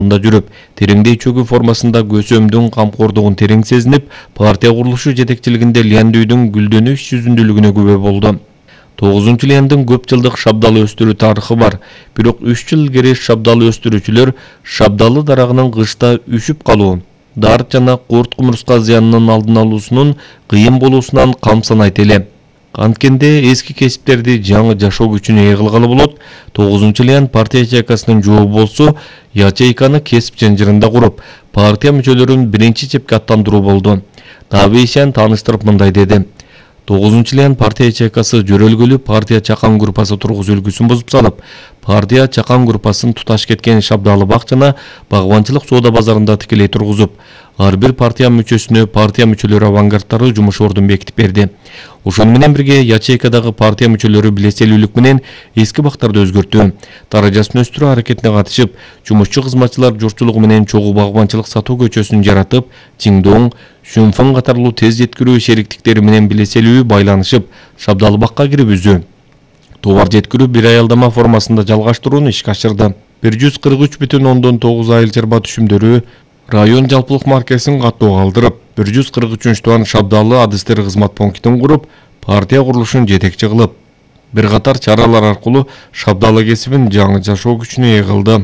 да жүрүп, тереңдей чөгүү формасында көсөмдүн камкордугун терең сезинип, партия курулушу жетекчилигинде Лиандүйдүн гүлдөнүү иш жүзүндүүлүгүнө күбө болду. 9 Лиандын көп жылдык шабдалы өстүрүү тарыхы бар. Бирок 3 жыл илгери шабдалы өстүрүүчүлөр шабдалы дарагынын кышта үшүп калуу, дарт жана курт кумурска зыянынын алдын алуусунун кыйын болуусунан камсанайт эле. Анткенде эски кесиптерди жаңы жашоо күчүнө ээ кылгалы болот. 9 Лианд партия ячейкасынын жообу болсо, ячейканы кесип жанжырында куруп, партия мүчөлөрүн биринчи чепке аттандыруу болду. Табейшан тааныштырып мындай деди. 9 Лианд партия ячейкасы жөрөлгөлү партия чакан группасы тургузуу үлгүсүн бузуп салып, партия чакан группасын туташ кеткен шабдалы бак жана багбанчылык соода базарында тикелей тургузуп, ар бир партия мүчөсүнө партия мүчөлөрү авангардтары жумуш ордун бекитип берди. Ошону менен бирге ячейкадагы партия мүчөлөрү билеселүүлүк менен эски бактарды өзгөртүү, даражасын өстүрүү аракетине катышып, жумушчу кызматчылар журтчулугу менен чогуу багбанчылык сатуу көчөсүн жаратып, Чиңдоң, Шүнфэн катарлуу тез жеткирүү шериктиктери менен билеселүү байланышып, шабдалы бакка кирибизүү, товар жеткирүү бир аялдама формасында жалгаштырууну ишке ашырды. 143,9 айыл чарба түшүмдөрү район жалпылык маркесин каттоого калтырып, 143 шабдалы адыстер кызмат пунктин куруп, партия курулушун жетекчи кылып, бир катар чаралар аркылуу шабдалы кесибин жаңы жашоо күчүнө ээ кылды.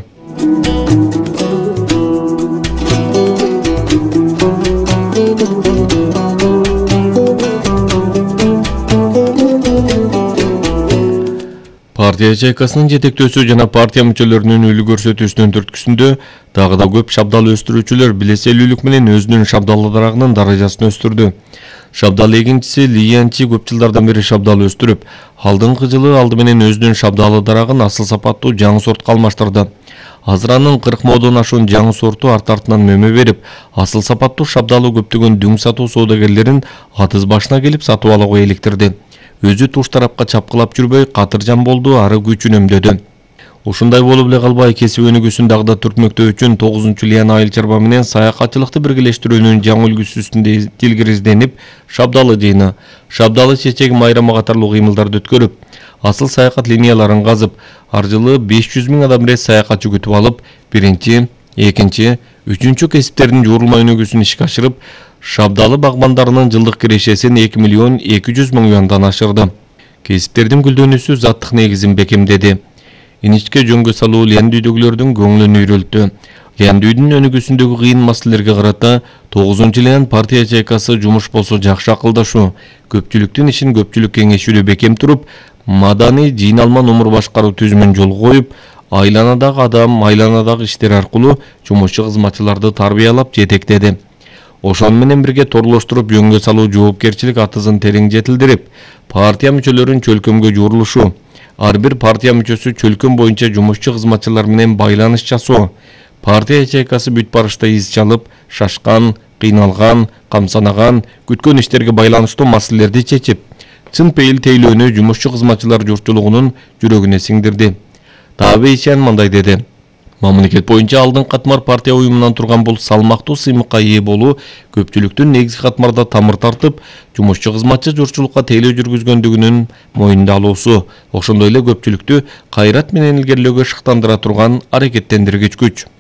Партия ячейкасынын жетектөөсү жана партия мүчөлөрүнүн үлгү көрсөтүүсүнүн түрткүсүндө дагы да көп шабдалы өстүрүүчүлөр билеселүүлүк менен өзүнүн шабдалы дарагынын даражасын өстүрдү. Шабдалы эгинчиси Лиянчи көп жылдардан бери шабдалы өстүрүп, алдыңкы жылы алды менен өзүнүн шабдалы дарагын асыл сапаттуу жаңы сортко алмаштырды. Азыр анын 40 модон ашуун жаңы сорту арт-артынан мөмө берип, асыл сапаттуу шабдалы көптөгөн дүң сатуу соодагерлерин атыз башына келип сатып алууга эликтирди. Өзү туш тарапка чапкылап жүрбөй катыржан болду, ары күчүн өмдөдү. Ушундай болуп эле калбай, кесип өнүгүүсүн дагы да түртмөктөө үчүн 9 Лиан айыл чарба менен саякатчылыкты биргелештирүүнүн жаңы үлгүсү үстүндө тилгир изденип, шабдалы жыйыны, шабдалы чечек майрамы катарлуу кыймылдарды өткөрүп, асыл саякат линияларын казып, ар жылы 500 000 адам рет саякатчы күтүп алып, биринчи, экинчи, үчүнчү кесиптердин жуурулма өнүгүүсүн ишке ашырып, шабдалы багбандарынын жылдык кирешесин 2 миллион 200 000 юандан ашырды. Кесиптердин гүлдөнүүсү заттык негизин бекемдеди. Иничке жөнгө салуу Лиандүйдөгүлөрдүн көңүлүн үйрөлтү. Лиандүйдүн өнүгүүсүндөгү кыйын маселелерге карата 9 Лианд партия ячейкасы жумуш болсо жакшы акылдашуу, көпчүлүктүн ишин көпчүлүк кеңешүүдө бекем туруп, маданий жыйналма номур башкаруу түзүмүн жолго коюп, айланадагы адам, айланадагы иштер аркылуу жумушчу кызматчыларды тарбиялап жетектеди. Ошону менен бирге торлоштуруп жөнгө салуу жоопкерчилик атызын терең жетилдирип, партия мүчөлөрүн чөлкөмгө жуурулушу, ар бир партия мүчөсү чөлкөм боюнча жумушчу кызматчылар менен байланыш жасоо, партия ячейкасы бүт барышта из чалып, шашкан, кыйналган, камсанаган, күткөн иштерге байланыштуу маселелерди чечип, чын пейил тейлөөнү жумушчу кызматчылар журтчулугунун жүрөгүнө сиңдирди. Табейшан мындай деди. Мамлекет боюнча алдыңкы катмар партия уюмунан турган бул салмактуу сыймыкка ээ болуу көпчүлүктүн негизги катмарда тамыр тартып, жумушчу кызматчы журтчулукка тейлөө жүргүзгөндүгүнүн моюнда алуусу, ошондой эле көпчүлүктү кайрат менен илгерлөөгө шыктандыра турган аракеттендиргич күч.